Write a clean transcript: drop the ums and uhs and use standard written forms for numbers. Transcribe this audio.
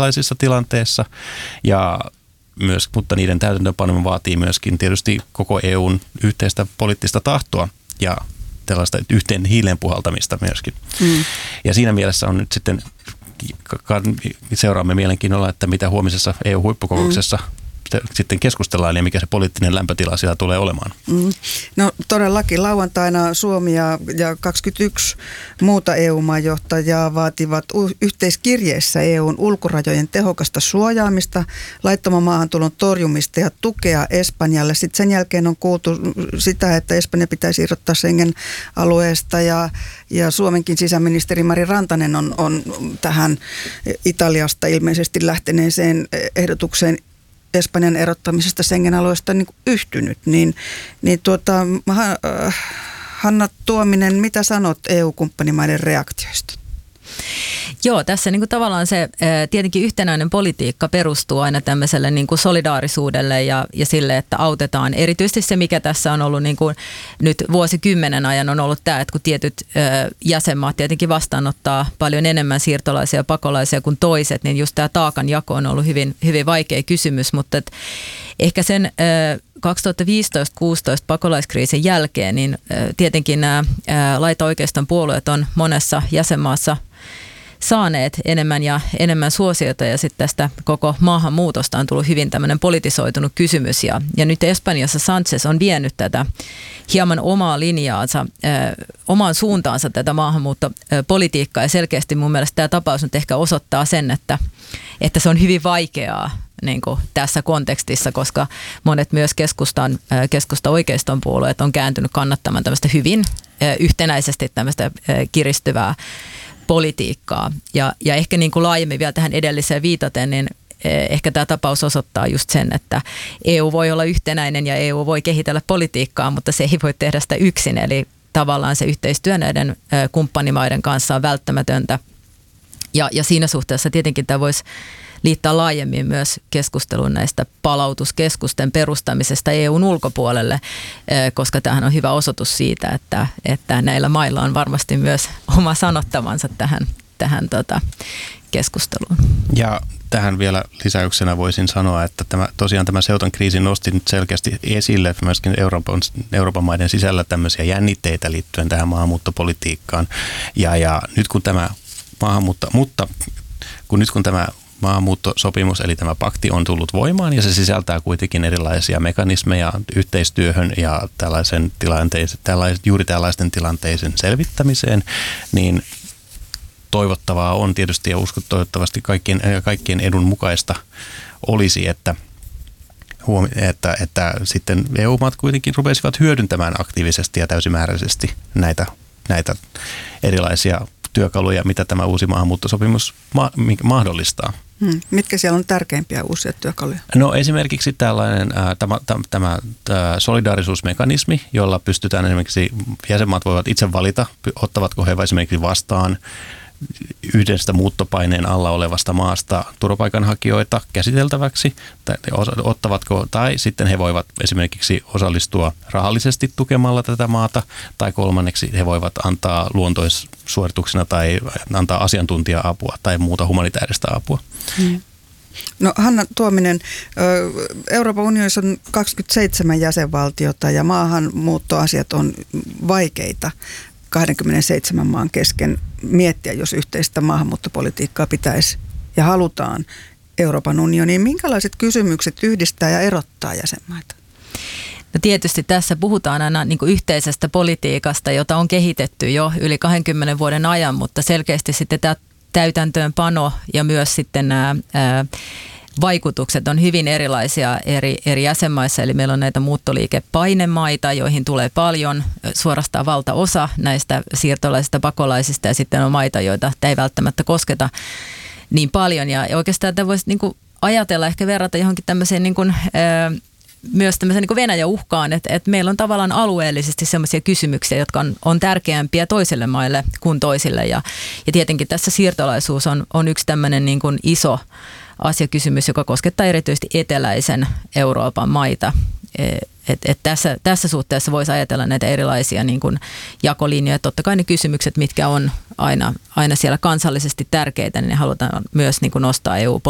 erilaisissa tilanteissa mutta niiden täytäntöönpano vaatii myöskin tietysti koko EUn yhteistä poliittista tahtoa ja tällaista yhteen hiileen puhaltamista myöskin. Ja siinä mielessä on nyt sitten seuraamme mielenkiinnolla, että mitä huomisessa EU-huippukokouksessa sitten keskustellaan ja mikä se poliittinen lämpötila siellä tulee olemaan. No todellakin lauantaina Suomi ja 21 muuta EU-maajohtajaa vaativat yhteiskirjeessä EUn ulkorajojen tehokasta suojaamista, laittoman maahantulon torjumista ja tukea Espanjalle. Sitten sen jälkeen on kuultu sitä, että Espanja pitäisi irrottaa Schengen-alueesta ja Suomenkin sisäministeri Mari Rantanen on tähän Italiasta ilmeisesti lähteneeseen ehdotukseen Espanjan erottamisesta Schengen-alueesta niin yhtynyt, Hanna Tuominen, mitä sanot EU-kumppanimaiden reaktioista? Joo, tässä niin kuin tavallaan se tietenkin yhtenäinen politiikka perustuu aina tämmöiselle niin kuin solidaarisuudelle ja sille, että autetaan. Erityisesti se, mikä tässä on ollut niin kuin nyt vuosikymmenen ajan on ollut tämä, että kun tietyt jäsenmaat tietenkin vastaanottaa paljon enemmän siirtolaisia ja pakolaisia kuin toiset, niin just tämä taakanjako on ollut hyvin, hyvin vaikea kysymys, mutta ehkä sen 2015-2016 pakolaiskriisin jälkeen, niin tietenkin nämä laitaoikeiston puolueet on monessa jäsenmaassa saaneet enemmän ja enemmän suosiota ja sitten tästä koko maahanmuutosta on tullut hyvin tämmöinen politisoitunut kysymys ja nyt Espanjassa Sánchez on vienyt tätä hieman omaa linjaansa, omaan suuntaansa tätä maahanmuuttopolitiikkaa ja selkeästi mun mielestä tämä tapaus nyt ehkä osoittaa sen, että se on hyvin vaikeaa niin kuin tässä kontekstissa, koska monet myös keskusta-oikeiston puolueet on kääntynyt kannattamaan tämmöistä hyvin yhtenäisesti tämmöistä kiristyvää politiikkaa. Ja ehkä niin kuin laajemmin vielä tähän edelliseen viitaten, niin ehkä tämä tapaus osoittaa just sen, että EU voi olla yhtenäinen ja EU voi kehitellä politiikkaa, mutta se ei voi tehdä sitä yksin. Eli tavallaan se yhteistyö näiden kumppanimaiden kanssa on välttämätöntä. Ja siinä suhteessa tietenkin tämä voisi liittää laajemmin myös keskusteluun näistä palautuskeskusten perustamisesta EUn ulkopuolelle, koska tämähän on hyvä osoitus siitä, että näillä mailla on varmasti myös oma sanottavansa tähän keskusteluun. Ja tähän vielä lisäyksenä voisin sanoa, että tosiaan tämä Ceutan kriisi nosti nyt selkeästi esille myöskin Euroopan maiden sisällä tämmöisiä jännitteitä liittyen tähän maahanmuuttopolitiikkaan. Ja nyt kun tämä maahanmuuttosopimus, eli tämä pakti on tullut voimaan ja se sisältää kuitenkin erilaisia mekanismeja yhteistyöhön ja juuri tällaisten tilanteiden selvittämiseen, niin toivottavaa on tietysti ja toivottavasti kaikkien edun mukaista olisi, että sitten EU-maat kuitenkin rupesivat hyödyntämään aktiivisesti ja täysimääräisesti näitä erilaisia työkaluja, mitä tämä uusi maahanmuuttosopimus mahdollistaa. Mitkä siellä on tärkeimpiä uusia työkaluja? No esimerkiksi tällainen tämä solidaarisuusmekanismi, jolla pystytään esimerkiksi jäsenmaat voivat itse valita, ottavatko he esimerkiksi vastaan yhdestä muuttopaineen alla olevasta maasta turvapaikanhakijoita käsiteltäväksi, tai sitten he voivat esimerkiksi osallistua rahallisesti tukemalla tätä maata, tai kolmanneksi he voivat antaa luontoissuorituksena tai antaa asiantuntija-apua tai muuta humanitaarista apua. No Hanna Tuominen, Euroopan unionissa on 27 jäsenvaltiota ja maahanmuuttoasiat on vaikeita 27 maan kesken miettiä, jos yhteistä maahanmuuttopolitiikkaa pitäisi ja halutaan Euroopan unioniin. Minkälaiset kysymykset yhdistää ja erottaa jäsenmaita? No tietysti tässä puhutaan aina niin kuin yhteisestä politiikasta, jota on kehitetty jo yli 20 vuoden ajan, mutta selkeästi sitten tämä täytäntöönpano ja myös sitten nämä vaikutukset on hyvin erilaisia eri jäsenmaissa, eli meillä on näitä muuttoliikepainemaita, joihin tulee paljon, suorastaan valtaosa näistä siirtolaisista pakolaisista, ja sitten on maita, joita tämä ei välttämättä kosketa niin paljon, ja oikeastaan tämä voisi niin kuin ajatella, ehkä verrata johonkin tämmöiseen niin kuin, myös tämmöiseen niin kuin Venäjän uhkaan, että meillä on tavallaan alueellisesti sellaisia kysymyksiä, jotka on tärkeämpiä toisille maille kuin toisille, ja tietenkin tässä siirtolaisuus on yksi tämmöinen niin kuin iso asiakysymys, joka koskettaa erityisesti eteläisen Euroopan maita. Tässä suhteessa voisi ajatella näitä erilaisia niin kuin jakolinjoja. Totta kai ne kysymykset, mitkä on aina siellä kansallisesti tärkeitä, niin ne halutaan myös niin kuin nostaa EU